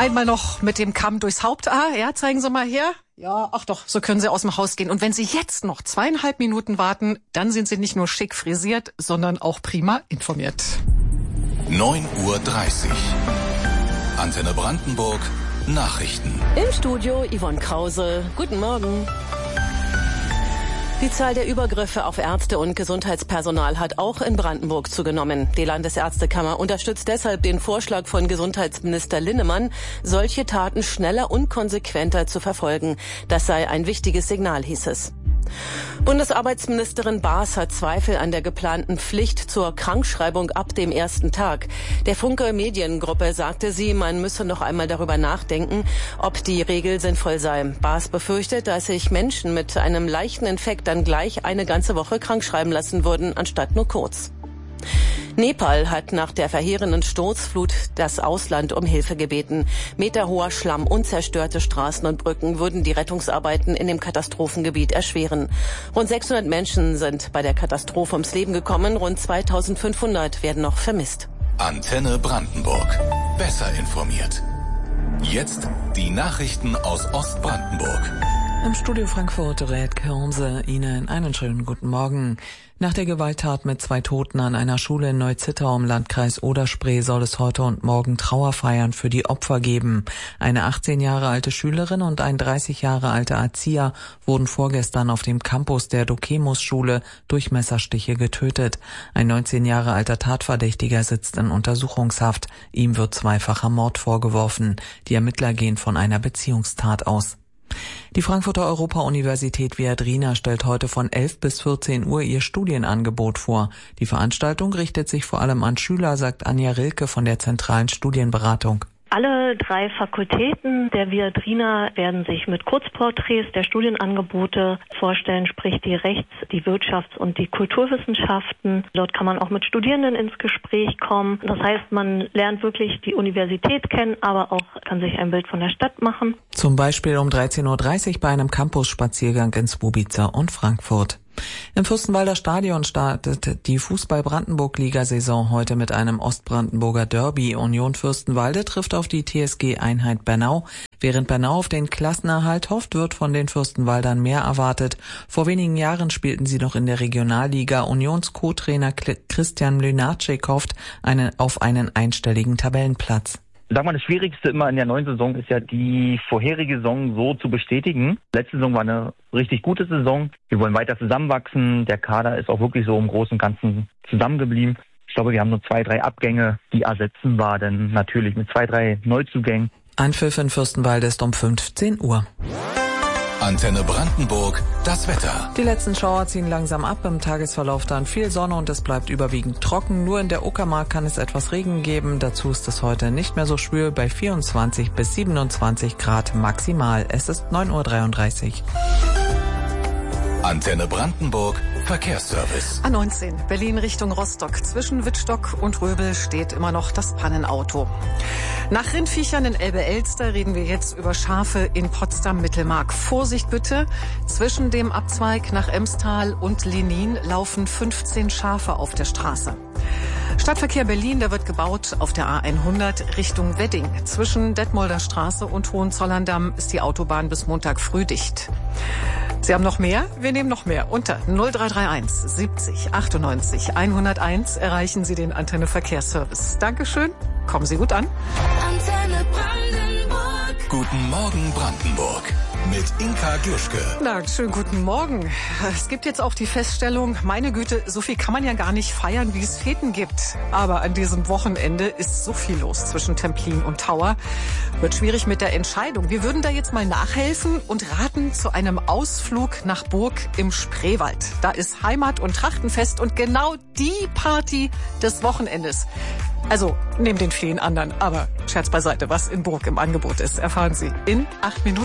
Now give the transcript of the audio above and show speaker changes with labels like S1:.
S1: Einmal noch mit dem Kamm durchs Haupthaar. Ja, zeigen Sie mal her. Ja, ach doch, so können Sie aus dem Haus gehen. Und wenn Sie jetzt noch 2,5 Minuten warten, dann sind Sie nicht nur schick frisiert, sondern auch prima informiert.
S2: 9:30 Uhr. Antenne Brandenburg. Nachrichten.
S3: Im Studio Yvonne Krause. Guten Morgen. Die Zahl der Übergriffe auf Ärzte und Gesundheitspersonal hat auch in Brandenburg zugenommen. Die Landesärztekammer unterstützt deshalb den Vorschlag von Gesundheitsminister Linnemann, solche Taten schneller und konsequenter zu verfolgen. Das sei ein wichtiges Signal, hieß es. Bundesarbeitsministerin Baas hat Zweifel an der geplanten Pflicht zur Krankschreibung ab dem ersten Tag. Der Funke Mediengruppe sagte sie, man müsse noch einmal darüber nachdenken, ob die Regel sinnvoll sei. Baas befürchtet, dass sich Menschen mit einem leichten Infekt dann gleich eine ganze Woche krankschreiben lassen würden, anstatt nur kurz. Nepal hat nach der verheerenden Sturzflut das Ausland um Hilfe gebeten. Meterhoher Schlamm und zerstörte Straßen und Brücken würden die Rettungsarbeiten in dem Katastrophengebiet erschweren. Rund 600 Menschen sind bei der Katastrophe ums Leben gekommen, rund 2500 werden noch vermisst.
S2: Antenne Brandenburg. Besser informiert. Jetzt die Nachrichten aus Ostbrandenburg.
S4: Im Studio Frankfurt rät Kirmse Ihnen einen schönen guten Morgen. Nach der Gewalttat mit 2 Toten an einer Schule in Neu-Zittau im Landkreis Oder-Spree soll es heute und morgen Trauerfeiern für die Opfer geben. Eine 18 Jahre alte Schülerin und ein 30 Jahre alter Erzieher wurden vorgestern auf dem Campus der Dokemus-Schule durch Messerstiche getötet. Ein 19 Jahre alter Tatverdächtiger sitzt in Untersuchungshaft. Ihm wird zweifacher Mord vorgeworfen. Die Ermittler gehen von einer Beziehungstat aus. Die Frankfurter Europa-Universität Viadrina stellt heute von 11 bis 14 Uhr ihr Studienangebot vor. Die Veranstaltung richtet sich vor allem an Schüler, sagt Anja Rilke von der Zentralen Studienberatung.
S5: Alle 3 Fakultäten der Viadrina werden sich mit Kurzporträts der Studienangebote vorstellen, sprich die Rechts-, die Wirtschafts- und die Kulturwissenschaften. Dort kann man auch mit Studierenden ins Gespräch kommen. Das heißt, man lernt wirklich die Universität kennen, aber auch kann sich ein Bild von der Stadt machen.
S4: Zum Beispiel um 13:30 Uhr bei einem Campusspaziergang in Swubica und Frankfurt. Im Fürstenwalder Stadion startet die Fußball-Brandenburg-Liga-Saison heute mit einem Ostbrandenburger Derby. Union Fürstenwalde trifft auf die TSG Einheit Bernau. Während Bernau auf den Klassenerhalt hofft, wird von den Fürstenwaldern mehr erwartet. Vor wenigen Jahren spielten sie noch in der Regionalliga. Unions-Co-Trainer Christian Mlynarczyk hofft auf einen einstelligen Tabellenplatz.
S6: Sag mal, das Schwierigste immer in der neuen Saison ist ja, die vorherige Saison so zu bestätigen. Letzte Saison war eine richtig gute Saison. Wir wollen weiter zusammenwachsen. Der Kader ist auch wirklich so im Großen und Ganzen zusammengeblieben. Ich glaube, wir haben nur 2, 3 Abgänge, die ersetzen wir dann natürlich mit 2, 3 Neuzugängen.
S4: Anpfiff in Fürstenwalde ist um 15 Uhr.
S2: Antenne Brandenburg, das Wetter.
S4: Die letzten Schauer ziehen langsam ab, im Tagesverlauf dann viel Sonne und es bleibt überwiegend trocken. Nur in der Uckermark kann es etwas Regen geben. Dazu ist es heute nicht mehr so schwül bei 24 bis 27 Grad maximal. Es ist 9:33 Uhr.
S2: Antenne Brandenburg, Verkehrsservice.
S1: A19, Berlin Richtung Rostock. Zwischen Wittstock und Röbel steht immer noch das Pannenauto. Nach Rindviechern in Elbe-Elster reden wir jetzt über Schafe in Potsdam-Mittelmark. Vorsicht bitte, zwischen dem Abzweig nach Emstal und Lenin laufen 15 Schafe auf der Straße. Stadtverkehr Berlin, da wird gebaut auf der A100 Richtung Wedding. Zwischen Detmolder Straße und Hohenzollern-Damm ist die Autobahn bis Montag früh dicht. Sie haben noch mehr? Wir nehmen noch mehr. Unter 0331 70 98 101 erreichen Sie den Antenne Verkehrsservice. Dankeschön. Kommen Sie gut an.
S2: Antenne Brandenburg. Guten Morgen Brandenburg. Mit Inka Gluschke.
S1: Na, schönen guten Morgen. Es gibt jetzt auch die Feststellung, meine Güte, so viel kann man ja gar nicht feiern, wie es Feten gibt. Aber an diesem Wochenende ist so viel los zwischen Templin und Tauer. Wird schwierig mit der Entscheidung. Wir würden da jetzt mal nachhelfen und raten zu einem Ausflug nach Burg im Spreewald. Da ist Heimat- und Trachtenfest und genau die Party des Wochenendes. Also, neben den vielen anderen. Aber Scherz beiseite, was in Burg im Angebot ist, erfahren Sie in 8 Minuten.